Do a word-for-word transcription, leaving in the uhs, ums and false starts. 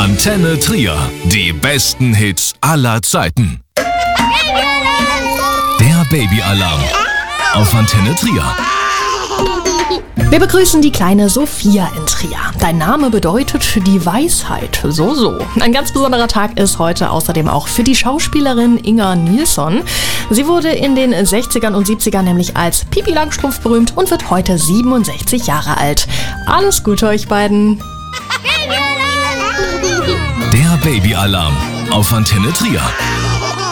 Antenne Trier. Die besten Hits aller Zeiten. Der Babyalarm auf Antenne Trier. Wir begrüßen die kleine Sophia in Trier. Dein Name bedeutet die Weisheit. So, so. Ein ganz besonderer Tag ist heute außerdem auch für die Schauspielerin Inger Nilsson. Sie wurde in den sechzigern und siebzigern nämlich als Pippi Langstrumpf berühmt und wird heute siebenundsechzig Jahre alt. Alles Gute euch beiden. Der Babyalarm auf Antenne Trier.